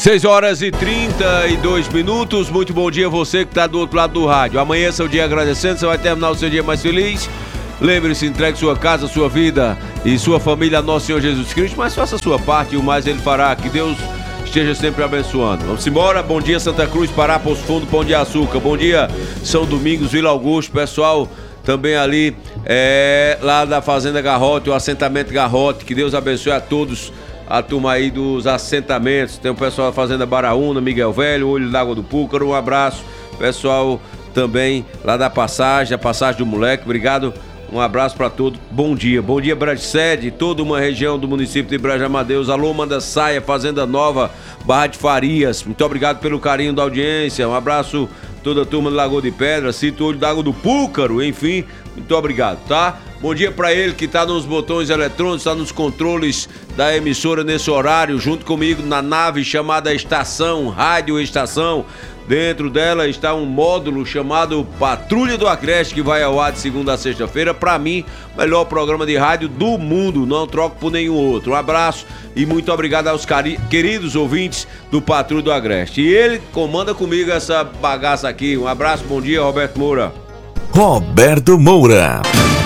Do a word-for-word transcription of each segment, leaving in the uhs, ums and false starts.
seis horas e trinta e dois minutos, muito bom dia a você que está do outro lado do rádio. Amanhã é seu dia agradecendo, você vai terminar o seu dia mais feliz. Lembre-se, entregue sua casa, sua vida e sua família a nosso Senhor Jesus Cristo, mas faça a sua parte e o mais Ele fará. Que Deus esteja sempre abençoando. Vamos embora, bom dia Santa Cruz, Pará, Poço Fundo, Pão de Açúcar, bom dia São Domingos, Vila Augusto, pessoal também ali é, lá da Fazenda Garrote, o assentamento Garrote, que Deus abençoe a todos. A turma aí dos assentamentos, tem o pessoal da Fazenda Baraúna, Miguel Velho, Olho d'Água do Púcaro, um abraço, pessoal também lá da Passagem, a Passagem do Moleque, obrigado, um abraço para todos, bom dia, bom dia Brasede, toda uma região do município de Brejo Amadeus, alô Manda Saia, Fazenda Nova, Barra de Farias, muito obrigado pelo carinho da audiência, um abraço toda a turma do Lagoa de Pedra, Cito Olho d'Água do Púcaro, enfim, muito obrigado, tá? Bom dia para ele que tá nos botões eletrônicos, tá nos controles da emissora nesse horário, junto comigo na nave chamada Estação, Rádio Estação. Dentro dela está um módulo chamado Patrulha do Agreste, que vai ao ar de segunda a sexta-feira. Para mim, melhor programa de rádio do mundo, não troco por nenhum outro. Um abraço e muito obrigado aos cari- queridos ouvintes do Patrulha do Agreste. E ele comanda comigo essa bagaça aqui. Um abraço, bom dia, Roberto Moura. Roberto Moura.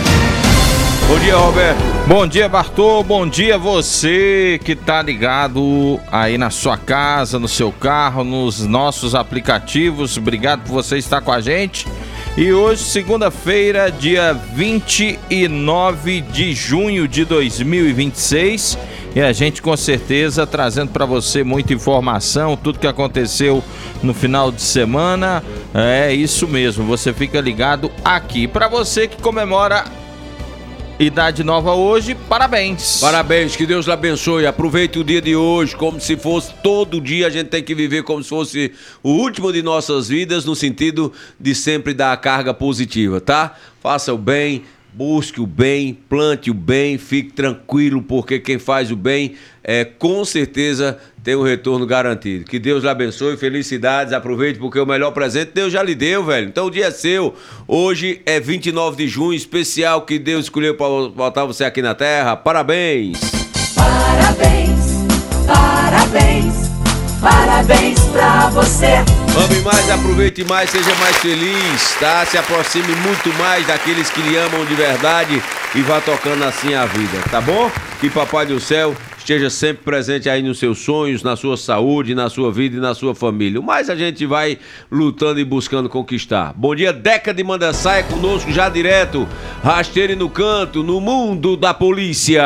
Bom dia, Roberto. Bom dia, Bartô. Bom dia você que tá ligado aí na sua casa, no seu carro, nos nossos aplicativos. Obrigado por você estar com a gente. E hoje, segunda-feira, dia vinte e nove de junho de dois mil e vinte e seis. E a gente com certeza trazendo para você muita informação, tudo que aconteceu no final de semana. É isso mesmo, você fica ligado aqui. Para você que comemora idade nova hoje, parabéns. Parabéns, que Deus lhe abençoe. Aproveite o dia de hoje como se fosse todo dia. A gente tem que viver como se fosse o último de nossas vidas, no sentido de sempre dar a carga positiva, tá? Faça o bem, busque o bem, plante o bem, fique tranquilo, porque quem faz o bem é, com certeza tem um retorno garantido. Que Deus lhe abençoe, felicidades, aproveite, porque o melhor presente Deus já lhe deu, velho. Então o dia é seu. Hoje é vinte e nove de junho, especial que Deus escolheu para botar você aqui na Terra. Parabéns! Parabéns, parabéns, parabéns pra você. Ame mais, aproveite mais, seja mais feliz, tá? Se aproxime muito mais daqueles que lhe amam de verdade e vá tocando assim a vida, tá bom? Que Papai do Céu esteja sempre presente aí nos seus sonhos, na sua saúde, na sua vida e na sua família. O mais a gente vai lutando e buscando conquistar. Bom dia, Deca de Manda Saia, conosco já direto, rasteiro no canto, no mundo da polícia.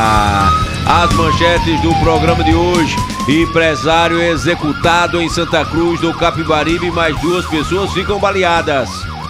As manchetes do programa de hoje: empresário executado em Santa Cruz do Capibaribe, mais duas pessoas ficam baleadas.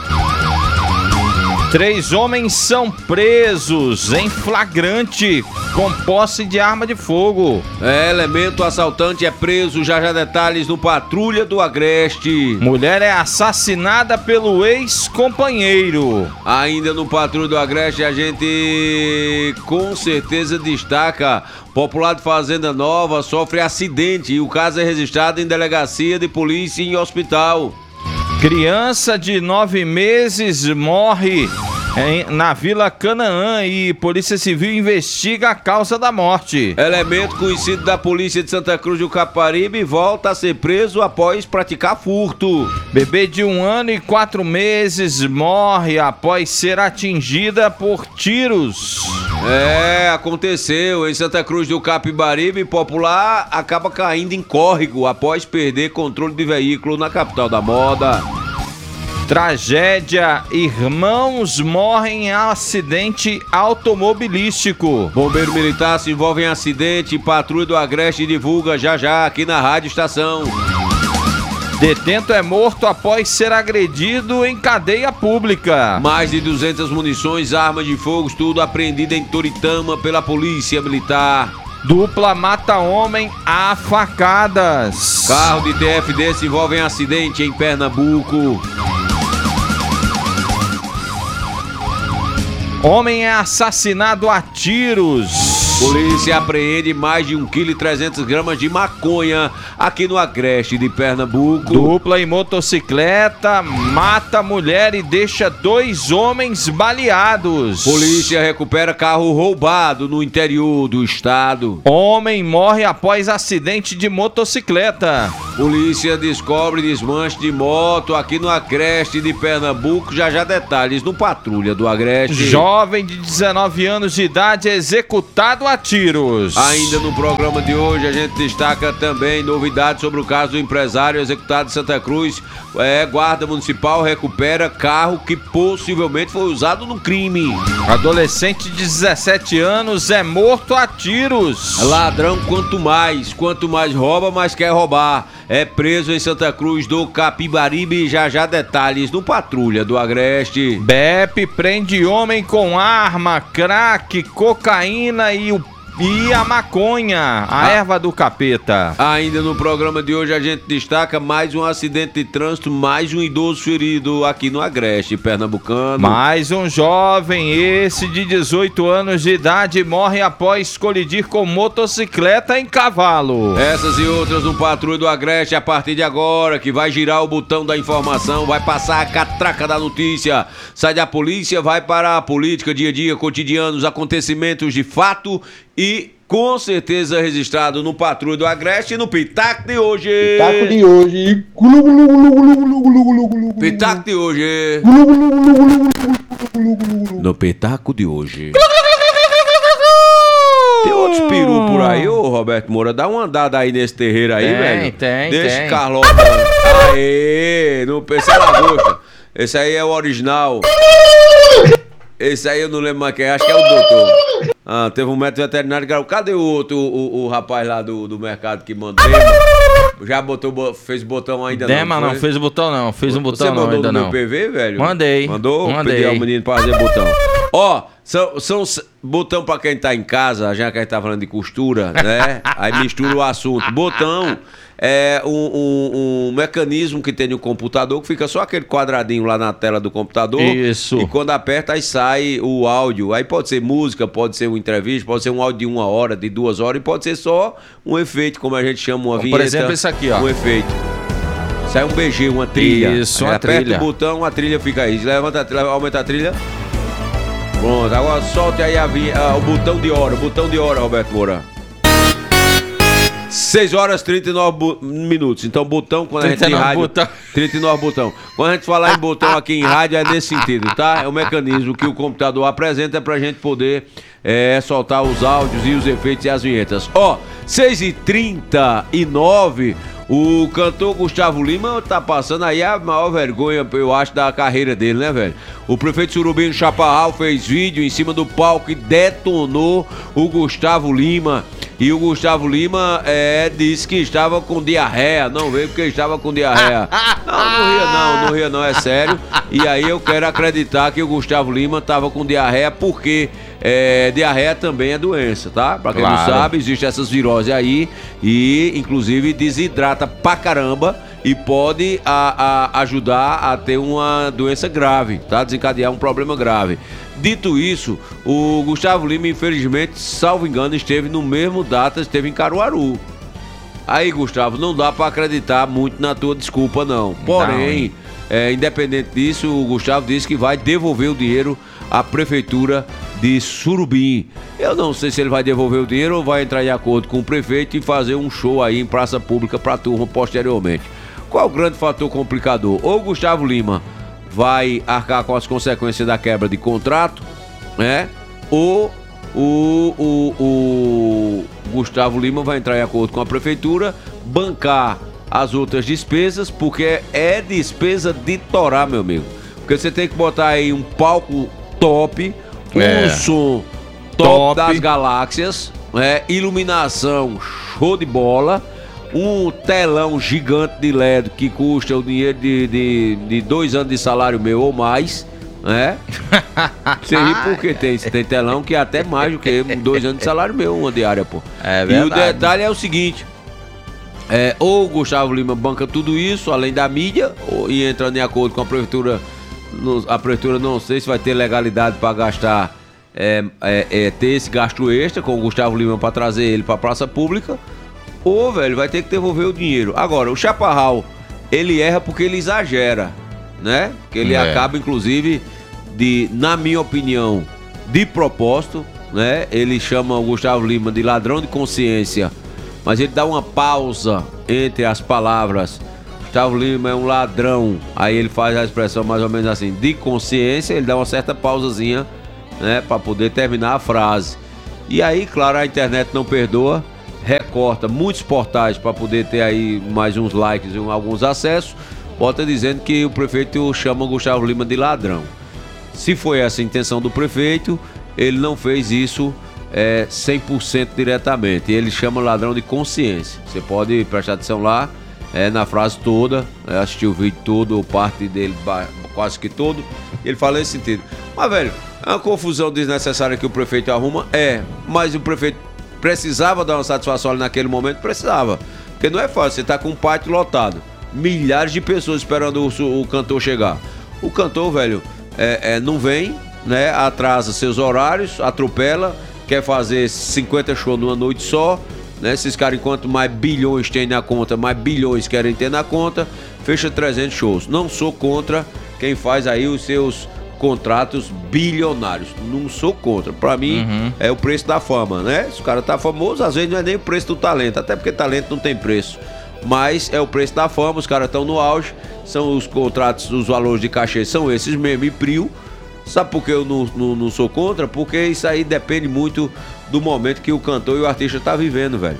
Três homens são presos em flagrante com posse de arma de fogo. É, elemento assaltante é preso, já já detalhes no Patrulha do Agreste. Mulher é assassinada pelo ex-companheiro. Ainda no Patrulha do Agreste a gente com certeza destaca: popular de Fazenda Nova sofre acidente e o caso é registrado em delegacia de polícia e em hospital. Criança de nove meses morre em, na Vila Canaã e Polícia Civil investiga a causa da morte. Elemento conhecido da Polícia de Santa Cruz do Capibaribe volta a ser preso após praticar furto. Bebê de um ano e quatro meses morre após ser atingida por tiros. É, aconteceu em Santa Cruz do Capibaribe. Popular acaba caindo em córrego após perder controle de veículo na capital da moda. Tragédia: irmãos morrem em acidente automobilístico. Bombeiro militar se envolve em acidente. Patrulha do Agreste divulga já já aqui na Rádio Estação. Detento é morto após ser agredido em cadeia pública. Mais de duzentas munições, armas de fogo, tudo apreendido em Toritama pela Polícia Militar. Dupla mata homem a facadas. Carro de T F D se envolve em acidente em Pernambuco. Homem é assassinado a tiros Polícia apreende mais de um quilo e trezentas gramas de maconha aqui no Agreste de Pernambuco. Dupla em motocicleta mata mulher e deixa dois homens baleados. Polícia recupera carro roubado no interior do estado. Homem morre após acidente de motocicleta. Polícia descobre desmanche de moto aqui no Agreste de Pernambuco. Já já detalhes no Patrulha do Agreste. Jovem de dezenove anos de idade é executado a tiros. Ainda no programa de hoje a gente destaca também novidades sobre o caso do empresário executado em Santa Cruz. É, Guarda Municipal recupera carro que possivelmente foi usado no crime. Adolescente de dezessete anos é morto a tiros. Ladrão quanto mais, quanto mais rouba, mais quer roubar. É preso em Santa Cruz do Capibaribe. Já já detalhes no Patrulha do Agreste. B E P prende homem com arma, crack, cocaína e o E a maconha, a ah. erva do capeta. Ainda no programa de hoje a gente destaca mais um acidente de trânsito, mais um idoso ferido aqui no Agreste pernambucano. Mais um jovem, esse de dezoito anos de idade, morre após colidir com motocicleta em cavalo. Essas e outras no Patrulha do Agreste a partir de agora, que vai girar o botão da informação, vai passar a catraca da notícia. Sai da polícia, vai para a política, dia a dia, cotidianos, acontecimentos de fato e com certeza registrado no Patrulha do Agreste e no Pitaco de hoje. Pitaco de hoje. Pitaco de hoje. No Pitaco de hoje. Tem outros peru por aí, ô Roberto Moura? Dá uma andada aí nesse terreiro aí, tem, velho. Tem, tem, Deixa tem. Carlota. Aê, no P C Lagosta. Esse aí é o original. Esse aí eu não lembro mais quem é, acho que é o doutor. Ah, teve um médico veterinário que era... Cadê o outro, o, o rapaz lá do, do mercado que mandou? Já botou, fez botão ainda Dema não? não, fez o botão não, fez um botão Você não, mandou ainda no não. meu P V, velho? Mandei. Mandou? Mandei. Pedi ao menino pra fazer botão. Ó, são, são botão pra quem tá em casa, já que a gente tá falando de costura, né? Aí mistura o assunto. Botão é um, um, um mecanismo que tem no computador, que fica só aquele quadradinho lá na tela do computador. Isso. E quando aperta, aí sai o áudio. Aí pode ser música, pode ser uma entrevista, pode ser um áudio de uma hora, de duas horas, e pode ser só um efeito, como a gente chama, uma vinheta. Por exemplo, isso aqui, ó. Um efeito. Sai um B G, uma trilha. Isso, uma aperta trilha. o botão, a trilha fica aí. Levanta a trilha, aumenta a trilha. Pronto, agora solte aí a vinha, ah, o botão de hora, o botão de hora, Roberto Moura. seis horas e trinta e nove minutos. Então, botão, quando a gente tem rádio... Botão. trinta e nove botão. Quando a gente falar em botão aqui em rádio, é nesse sentido, tá? É o mecanismo que o computador apresenta pra gente poder é, soltar os áudios e os efeitos e as vinhetas. Ó, seis e trinta e nove... O cantor Gustavo Lima tá passando aí a maior vergonha, eu acho, da carreira dele, né, velho? O prefeito Surubim Chaparral fez vídeo em cima do palco e detonou o Gustavo Lima. E o Gustavo Lima é, disse que estava com diarreia. Não veio porque estava com diarreia. Não, não ria não, não ria não, é sério. E aí eu quero acreditar que o Gustavo Lima estava com diarreia porque... É, diarreia também é doença, tá? Pra quem Claro. não sabe, existem essas viroses aí e, inclusive, desidrata pra caramba e pode a, a, ajudar a ter uma doença grave, tá? Desencadear um problema grave. Dito isso, o Gustavo Lima, infelizmente, salvo engano, esteve no mesmo data, esteve em Caruaru. Aí, Gustavo, não dá pra acreditar muito na tua desculpa, não. Porém, é, independente disso, o Gustavo disse que vai devolver o dinheiro à prefeitura de Surubim. Eu não sei se ele vai devolver o dinheiro ou vai entrar em acordo com o prefeito e fazer um show aí em praça pública pra turma posteriormente. Qual o grande fator complicador? Ou o Gustavo Lima vai arcar com as consequências da quebra de contrato, né? Ou o, o, o Gustavo Lima vai entrar em acordo com a prefeitura, bancar as outras despesas, porque é despesa de torar, meu amigo. Porque você tem que botar aí um palco top, um É. som top, Top. das galáxias, né? Iluminação show de bola, um telão gigante de L E D que custa o dinheiro de, de, de dois anos de salário meu ou mais, né? Você ri porque tem, tem telão que é até mais do que dois anos de salário meu, uma diária, pô. É E o verdade. detalhe é o seguinte: é, ou o Gustavo Lima banca tudo isso, além da mídia, ou, e entrando em acordo com a prefeitura. No- a prefeitura não sei se vai ter legalidade para gastar é, é, é ter esse gasto extra com o Gustavo Lima para trazer ele para a praça pública, ou, velho, vai ter que devolver o dinheiro. Agora, o Chaparral, ele erra porque ele exagera, né? Que ele é. acaba, inclusive, de, na minha opinião, de propósito, né? Ele chama o Gustavo Lima de ladrão de consciência, mas ele dá uma pausa entre as palavras. Gustavo Lima é um ladrão, aí ele faz a expressão mais ou menos assim, de consciência, ele dá uma certa pausazinha, né? Para poder terminar a frase. E aí, claro, a internet não perdoa, recorta muitos portais para poder ter aí mais uns likes e um, alguns acessos, bota dizendo que o prefeito chama o Gustavo Lima de ladrão. Se foi essa a intenção do prefeito, ele não fez isso é, cem por cento diretamente, ele chama ladrão de consciência. Você pode prestar atenção lá, é, na frase toda, é, assistir o vídeo todo, ou parte dele quase que todo, ele fala nesse sentido. Mas, velho, é uma confusão desnecessária que o prefeito arruma, é, mas o prefeito precisava dar uma satisfação ali naquele momento, precisava. Porque não é fácil, você tá com um pátio lotado, milhares de pessoas esperando o, o cantor chegar. O cantor, velho, é, é, não vem, né? Atrasa seus horários, atropela, quer fazer cinquenta shows numa noite só, né? Esses caras, enquanto mais bilhões tem na conta, mais bilhões querem ter na conta, fecha trezentos shows. Não sou contra quem faz aí os seus contratos bilionários, não sou contra. Pra mim, uhum. é o preço da fama, né? Se o cara tá famoso, às vezes não é nem o preço do talento, até porque talento não tem preço, mas é o preço da fama, os caras estão no auge, são os contratos, os valores de cachê são esses mesmo, e prio. Sabe por que eu não, não, não sou contra? Porque isso aí depende muito do momento que o cantor e o artista tá vivendo, velho,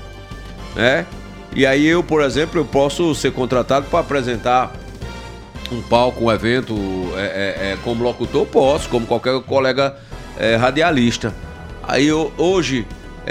né? E aí eu, por exemplo, eu posso ser contratado para apresentar um palco, um evento, é, é, é, como locutor, posso, como qualquer colega é, radialista. Aí eu, hoje,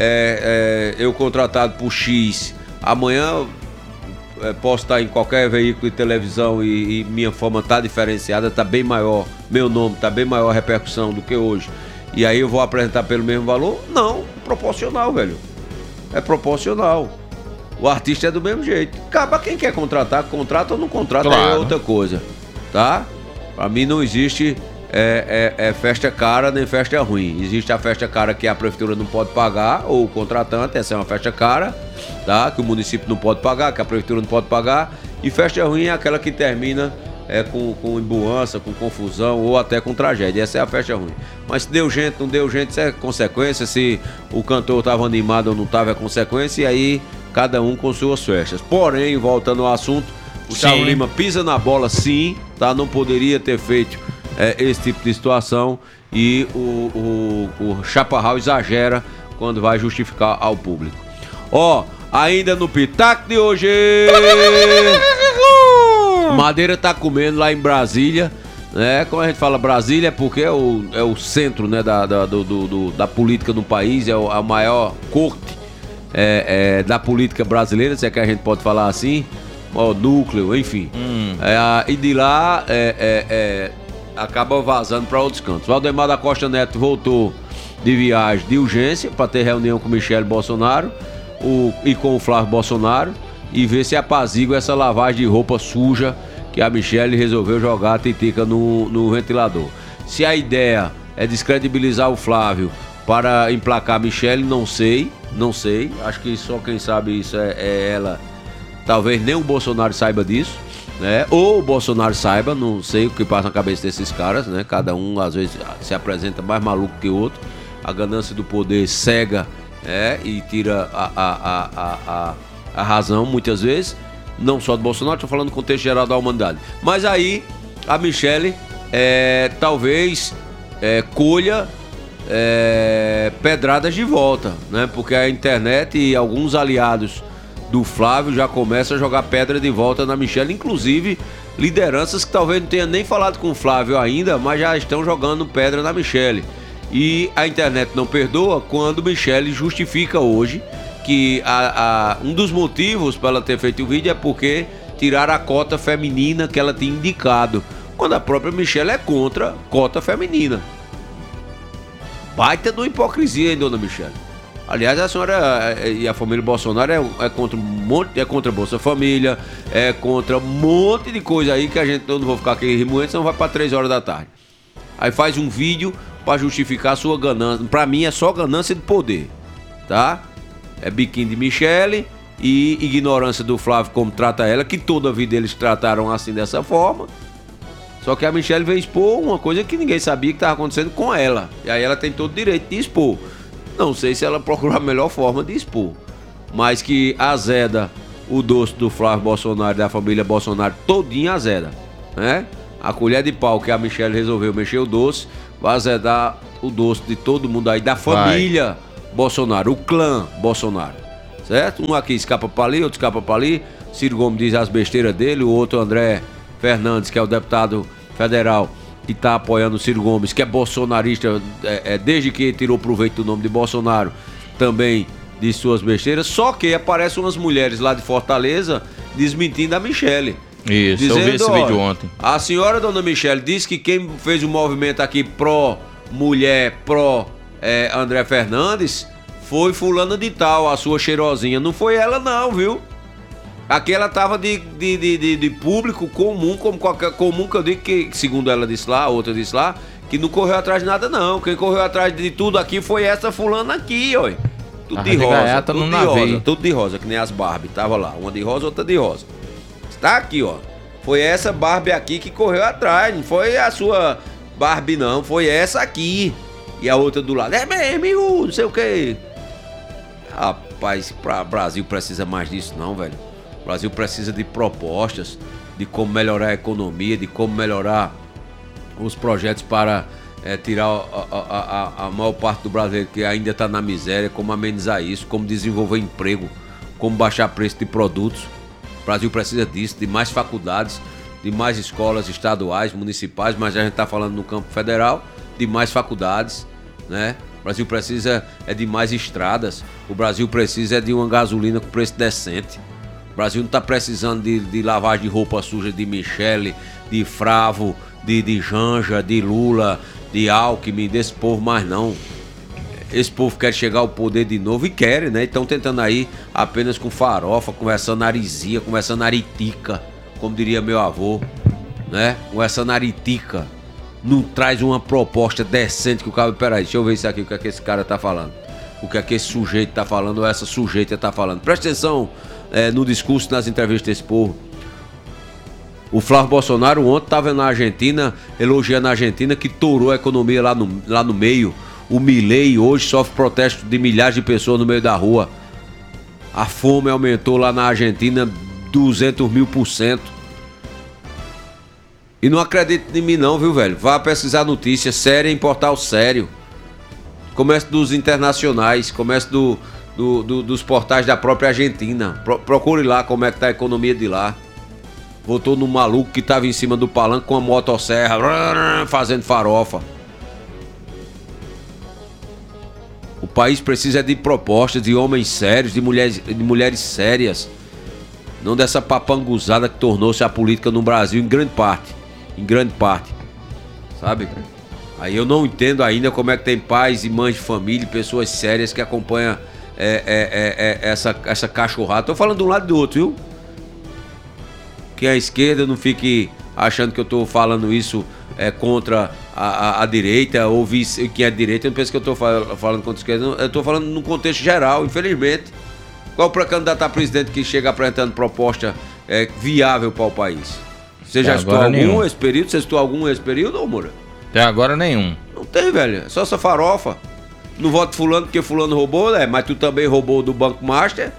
é, é, eu contratado por X, amanhã é, posso estar em qualquer veículo de televisão e, e minha fama tá diferenciada, tá bem maior, meu nome tá bem maior a repercussão do que hoje. E aí eu vou apresentar pelo mesmo valor? Não, proporcional, velho. É proporcional. O artista é do mesmo jeito. Acaba quem quer contratar, contrata ou não contrata, claro. É outra coisa, tá? Pra mim não existe é, é, é festa cara nem festa ruim. Existe a festa cara que a prefeitura não pode pagar, ou o contratante, essa é uma festa cara, tá? Que o município não pode pagar, que a prefeitura não pode pagar. E festa ruim é aquela que termina é, com, com embuança, com confusão ou até com tragédia. Essa é a festa ruim. Mas se deu gente, não deu gente, isso é consequência. Se o cantor estava animado ou não estava, é consequência. E aí cada um com suas festas. Porém, voltando ao assunto, o Gustavo Lima pisa na bola, sim, tá? Não poderia ter feito é, esse tipo de situação, e o, o, o Chaparral exagera quando vai justificar ao público. Ó, ainda no Pitaco de hoje, Madeira tá comendo lá em Brasília, né? Como a gente fala Brasília é porque é o, é o centro, né, da, da, do, do, da política no país, é a maior corte É, é, da política brasileira, se é que a gente pode falar assim, o núcleo, enfim. Hum. É, e de lá é, é, é, acaba vazando para outros cantos. Valdemar da Costa Neto voltou de viagem de urgência para ter reunião com Michele Bolsonaro o, e com o Flávio Bolsonaro e ver se apazigua essa lavagem de roupa suja que a Michele resolveu jogar a titica no, no ventilador. Se a ideia é descredibilizar o Flávio para emplacar a Michele, não sei, não sei. Acho que só quem sabe isso é, é ela. Talvez nem o Bolsonaro saiba disso, né? Ou o Bolsonaro saiba, não sei o que passa na cabeça desses caras, né? Cada um às vezes se apresenta mais maluco que o outro. A ganância do poder cega, é, e tira a, a, a, a, a, a razão muitas vezes. Não só do Bolsonaro, estou falando no contexto geral da humanidade. Mas aí a Michele é, talvez é, colha É, pedradas de volta, né? Porque a internet e alguns aliados do Flávio já começam a jogar pedra de volta na Michele, inclusive lideranças que talvez não tenham nem falado com o Flávio ainda, mas já estão jogando pedra na Michele. E a internet não perdoa quando Michele justifica hoje que a, a, um dos motivos para ela ter feito o vídeo é porque tiraram a cota feminina que ela tinha indicado, quando a própria Michele é contra cota feminina. Baita de uma hipocrisia, hein, dona Michele? Aliás, a senhora e a família Bolsonaro é, é contra um monte, é contra a Bolsa Família, é contra um monte de coisa aí que a gente não vou ficar aqui remoendo, senão vai para três horas da tarde. Aí faz um vídeo pra justificar a sua ganância. Pra mim é só ganância de poder, tá? É biquinho de Michele e ignorância do Flávio como trata ela, que toda a vida eles trataram assim dessa forma. Só que a Michele veio expor uma coisa que ninguém sabia que estava acontecendo com ela. E aí ela tem todo o direito de expor. Não sei se ela procurou a melhor forma de expor. Mas que azeda o doce do Flávio Bolsonaro e da família Bolsonaro todinha azeda, né? A colher de pau que a Michele resolveu mexer o doce vai azedar o doce de todo mundo aí, da família vai. Bolsonaro, o clã Bolsonaro, certo? Um aqui escapa pra ali, outro escapa pra ali. Ciro Gomes diz as besteiras dele, o outro André Fernandes, que é o deputado federal que tá apoiando o Ciro Gomes, que é bolsonarista é, é, desde que tirou proveito do nome de Bolsonaro, também diz suas besteiras. Só que aparecem umas mulheres lá de Fortaleza desmentindo a Michele. Isso, dizendo, eu vi esse vídeo ontem. A senhora dona Michele disse que quem fez o movimento aqui pró-mulher, pró é, André Fernandes, foi fulana de tal, a sua cheirosinha. Não foi ela não, viu? Aqui ela tava de, de, de, de, de público comum, como qualquer comum, que eu digo que, segundo ela disse lá, a outra disse lá, que não correu atrás de nada não. Quem correu atrás de tudo aqui foi essa fulana aqui, ó. Tudo a de rosa, tudo no de navio. rosa, tudo de rosa, que nem as Barbie, tava lá, uma de rosa, outra de rosa. Tá aqui, ó. Foi essa Barbie aqui que correu atrás, não foi a sua Barbie não, foi essa aqui. E a outra do lado, é mesmo, não sei o que. Rapaz, o Brasil precisa mais disso não, velho. O Brasil precisa de propostas, de como melhorar a economia, de como melhorar os projetos para é, tirar a, a, a, a maior parte do brasileiro que ainda está na miséria, como amenizar isso, como desenvolver emprego, como baixar preço de produtos. O Brasil precisa disso, de mais faculdades, de mais escolas estaduais, municipais, mas a gente está falando no campo federal, de mais faculdades, né? O Brasil precisa é de mais estradas, o Brasil precisa é de uma gasolina com preço decente. O Brasil não está precisando de, de lavagem de roupa suja de Michele, de Fravo, de, de Janja, de Lula, de Alckmin, desse povo mais não. Esse povo quer chegar ao poder de novo e querem, né? Estão tentando aí apenas com farofa, conversando arisia, conversando aritica, como diria meu avô, né? Conversando aritica. Não traz uma proposta decente que o cara... Peraí, deixa eu ver isso aqui, o que é que esse cara tá falando. O que é que esse sujeito tá falando ou essa sujeita tá falando. Presta atenção é, no discurso, nas entrevistas desse povo. O Flávio Bolsonaro ontem estava na Argentina, elogiando a Argentina, que torou a economia lá no, lá no meio. O Milei hoje sofre protesto de milhares de pessoas no meio da rua. A fome aumentou lá na Argentina duzentos mil por cento. E não acredita em mim não, viu, velho? Vá pesquisar notícias sérias em portal sério. Comece dos internacionais, comece do, do, do, dos portais da própria Argentina. Pro, procure lá como é que tá a economia de lá. Votou no maluco que tava em cima do palanque com a motosserra, fazendo farofa. O país precisa de propostas, de homens sérios, de mulheres, de mulheres sérias. Não dessa papanguzada que tornou-se a política no Brasil em grande parte. Em grande parte. Sabe? Aí eu não entendo ainda como é que tem pais e mães de família, pessoas sérias que acompanham é, é, é, é, essa, essa cachorrada. Tô falando de um lado e do outro, viu? Que a esquerda não fique achando que eu tô falando isso é, contra a, a, a direita, ou vice, que é direita. Eu não penso que eu tô falando, falando contra a esquerda. Eu tô falando no contexto geral, infelizmente. Qual pré-candidato a presidente que chega apresentando proposta é, viável para o país? Você já estudou algum esse período? Você estudou algum esse período, ô Moura? Até agora nenhum. Não tem, velho. É só essa farofa. Não voto fulano porque fulano roubou, né? Mas tu também roubou do Banco Master.